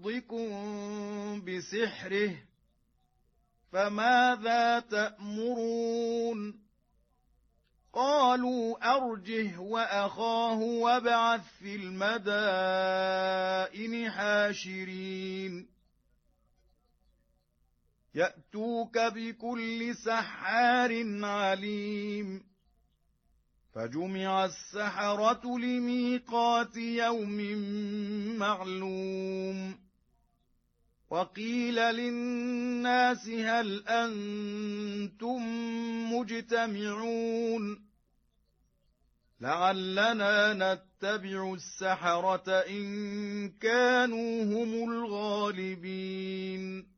بَعْضِكُم بِسِحْرِهِ فَمَاذَا تَأْمُرُونَ قَالُوا أَرْجِهْ وَأَخَاهُ وَابْعَثْ فِي الْمَدَائِنِ حَاشِرِينَ يَأْتُوكَ بِكُلِّ سَحَّارٍ عَلِيمٍ فَجُمِعَ السَّحَرَةُ لِمِيقَاتِ يَوْمٍ مَّعْلُومٍ وَقِيلَ لِلنَّاسِ هَلْ أَنتُم مُّجْتَمِعُونَ لَعَلَّنَا نَتَّبِعُ السَّحَرَةَ إِن كَانُوا هُمُ الْغَالِبِينَ